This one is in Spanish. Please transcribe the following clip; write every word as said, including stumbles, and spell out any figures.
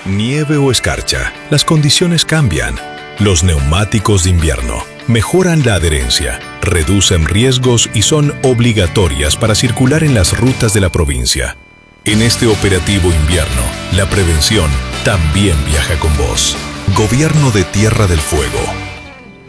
Nieve o escarcha, las condiciones cambian. Los neumáticos de invierno mejoran la adherencia, reducen riesgos y son obligatorias para circular en las rutas de la provincia. En este operativo invierno, la prevención también viaja con vos. Gobierno de Tierra del Fuego.